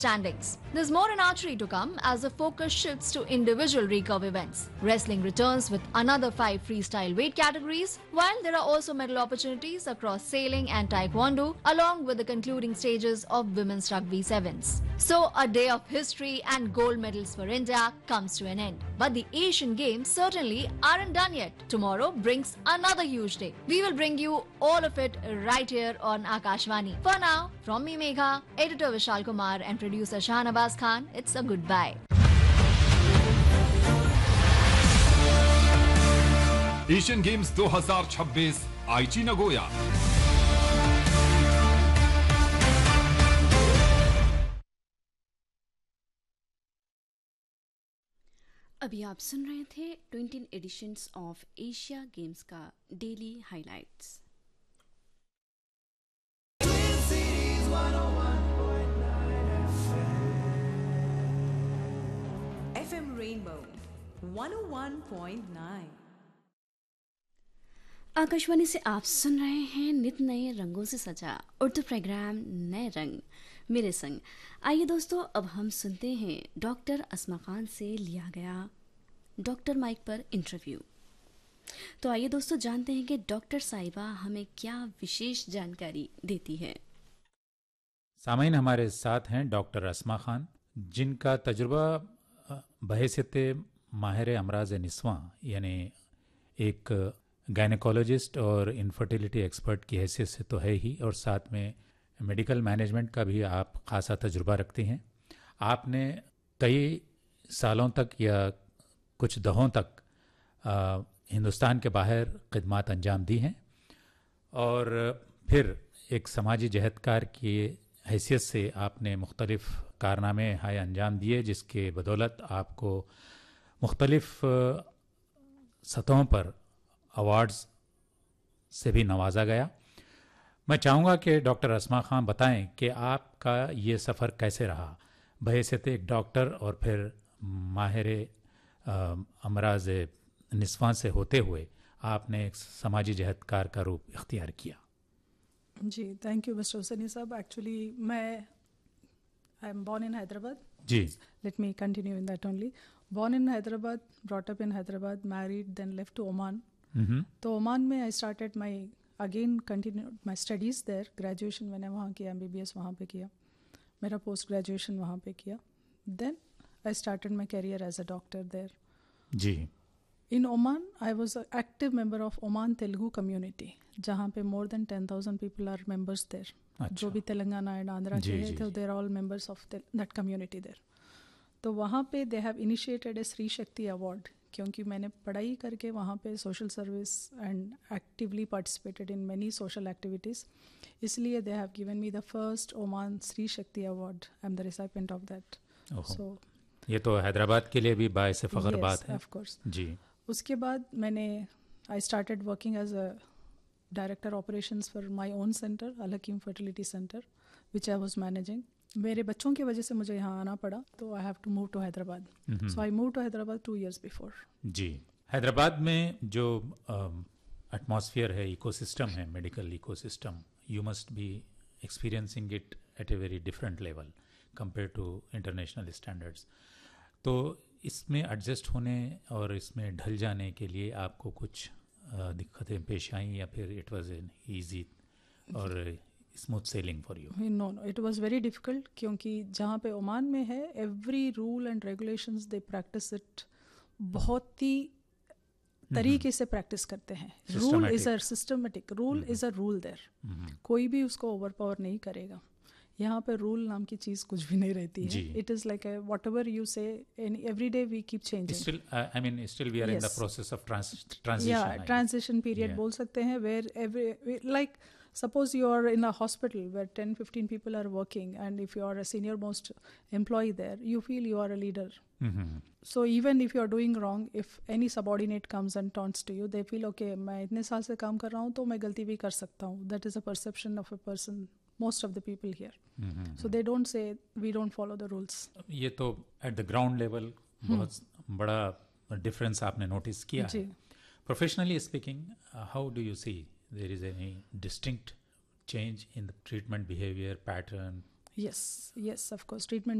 standings. There's more in archery to come as the focus shifts to individual recurve events. Wrestling returns with another 5 freestyle weight categories, while there are also medal opportunities across sailing and taekwondo, along with the concluding stages of women's rugby sevens. So a day of history and gold medals for India comes to an end. But the Asian Games certainly aren't done yet. Tomorrow brings another huge day. We will bring you all of it right here on Akashvani. For now, from me Megha, editor Vishal Kumar and producer Shahnawaz Khan, it's a goodbye. Asian games 2026 आईची Nagoya. अभी आप सुन रहे थे 20 editions of Asia games का daily highlights. FM Rainbow 101.9। Akashvani से आप सुन रहे हैं नित नए रंगों से सजा उर्दू प्रोग्राम नए रंग मेरे संग। आइए दोस्तों, अब हम सुनते हैं डॉक्टर अस्मा खान से लिया गया डॉक्टर माइक पर इंटरव्यू। तो आइए दोस्तों, जानते हैं कि डॉक्टर साहिबा हमें क्या विशेष जानकारी देती है। सामईन, हमारे साथ हैं डॉक्टर अस्मा खान, जिनका तजुर्बा बहैसियत माहिर अमराज निस्वां यानी एक गायनेकोलॉजिस्ट और इनफर्टिलिटी एक्सपर्ट की हैसियत से तो है ही, और साथ में मेडिकल मैनेजमेंट का भी आप खासा तजुर्बा रखती हैं। आपने कई सालों तक या कुछ दहों तक हिंदुस्तान के बाहर खिदमत अंजाम दी हैं, और फिर एक समाजी जहदकार की हैसियत से आपने मुख्तलिफ कारनामे हाय अंजाम दिए, जिसके बदौलत आपको मुख्तलिफ सतहों पर अवार्ड्स से भी नवाजा गया। मैं चाहूँगा कि डॉक्टर अस्मा खान बताएं कि आपका ये सफ़र कैसे रहा, बहैसियत एक डॉक्टर और फिर माहिर अमराज निस्वां से होते हुए आपने एक समाजी जहदकार का रूप इख्तियार किया। जी, थैंक यू मिस्टर हुसैनी साहब। एक्चुअली मैं I am born in Hyderabad. Ji, let me continue in that only. Born in Hyderabad, brought up in Hyderabad, married, then left to Oman. तो ओमान में I started my again continue my studies there. Graduation मैंने वहाँ किया, MBBS वहाँ पे किया, मेरा post graduation वहाँ पे किया। Then I started my career as a doctor there. Ji. In Oman I was a active member of Oman Telugu community, जहाँ पे more than 10,000 people are members there. जो भी तेलंगाना एंड आंध्रा के हैं, तो देर all members of that community there. तो वहाँ पे दे हैव इनिशिएटेड ए स्त्री शक्ति अवार्ड, क्योंकि मैंने पढ़ाई करके वहाँ पे social service and actively participated in many social activities, इसलिए they have given me the first Oman स्त्री शक्ति award. I am the रिसाइपेंट of that. सो ये तो हैदराबाद के लिए भी बायस फ़ख्र बात है। Of course. जी। उसके बाद मैंने I started working as a director operations for my own centre, Al Hakim fertility centre, which I was managing. मेरे बच्चों की वजह से मुझे यहाँ आना पड़ा, तो I have to move to Hyderabad. So I move to Hyderabad 2 years before. जी। हैदराबाद में जो एटमॉस्फेयर है, इकोसिस्टम है, medical ecosystem, you must be experiencing it at a very different level compare to international standards. तो इसमें एडजस्ट होने और इसमें ढल जाने के लिए आपको कुछ दिक्कतें पेश आईं, या फिर इट वाज एन ईजी और smooth selling for you? No, it was very difficult, क्योंकि जहाँ पे ओमान में है, every rule and regulations they practice it बहुत ही तरीके से प्रैक्टिस करते हैं। Rule is a systematic, rule is a rule there. कोई भी उसको ओवर पावर नहीं करेगा। यहाँ पे रूल नाम की चीज कुछ भी नहीं रहती है। It is like what ever you से, every day we keep changing. Still we are in the process of transition. Transition period बोल सकते हैं, where every like suppose you are in a hospital where 10-15 people are working, and if you are a senior most employee there, you feel you are a leader. So even if you are doing wrong, if any subordinate comes and taunts to you, they feel okay, मैं इतने साल से काम कर रहा हूँ तो मैं गलती भी कर सकता हूँ. That is a perception of a person, most of the people here. So they don't say we don't follow the rules. ये तो at the ground level बहुत बड़ा difference आपने notice किया है. Professionally speaking, how do you see there is any distinct change in the treatment behavior pattern, Yes, yes, of course. Treatment